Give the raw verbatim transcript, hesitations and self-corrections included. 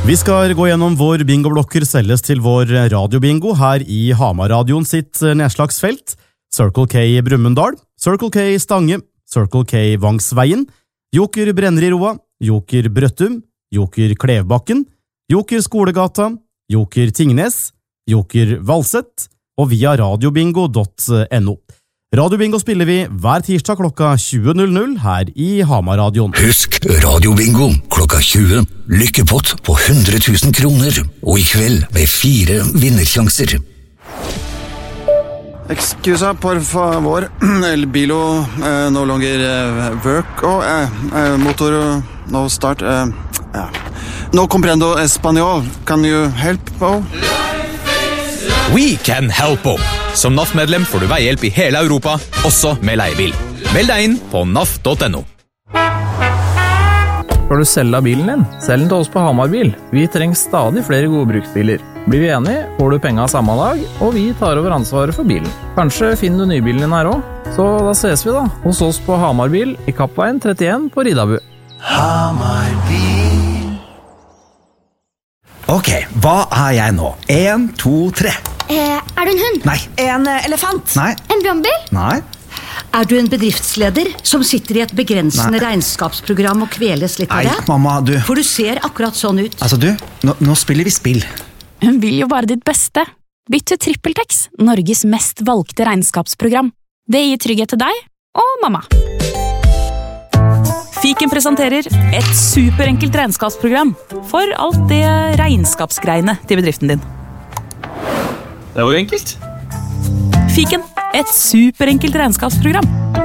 Vi skal gå gjennom hvor bingoblokker selges til vår radiobingo her i Hamar-radioen sitt nedslagsfelt. Circle K Brumunddal, Circle K Stange, Circle K Vangsveien, Joker Brenneroa, Joker Brøttum, Joker Klevbakken, Joker Skolegata, Joker Tingnes, Joker Valsett og via radiobingo punktum no. Radiobingo spiller vi hver tirsdag klokka tjue null null her i Hamar-radioen. Husk radiobingo klokka tjue. Lykkepott på hundre tusen kroner. Og i kveld med fire vinnersjanser. Excusa, por favor. El bilo eh, no longer eh, work. Oh, eh, eh, motor no start. Eh, eh. No comprendo español. Can you help? Oh? We can help you. Som N A F-medlem får du veihjelp i hele Europa, også med leiebil. Meld deg inn på N A F punktum no. Skal du selge bilen din? Selg den til oss på Hamar Bil. Vi trenger stadig flere gode bruksbiler. Blir vi enige, får du penger samme dag, og vi tar over ansvaret for bilen. Kanskje finner du nybilen din her også? Så da ses vi da, hos oss på Hamar Bil i Kappveien trettien på Ridabu. Hamar Bil. Ok, hva er jeg nå? En, to, tre. Eh, er du en hund? Nei. En elefant? Nei. En brannbil? Nei. Er du en bedriftsleder som sitter i et begrensende Nei. regnskapsprogram og kveles litt av Nei, det? mamma, du. For du ser akkurat sånn ut. Altså du, nå, nå spiller vi spill. Hun vil jo bare ditt beste. Bytt til TrippelTex, Norges mest valgte regnskapsprogram. Det gir trygghet til deg og mamma. Fiken presenterer et superenkelt regnskapsprogram for alt det regnskapsgreiene til bedriften din. Det var jo enkelt. Fiken, et superenkelt regnskapsprogram.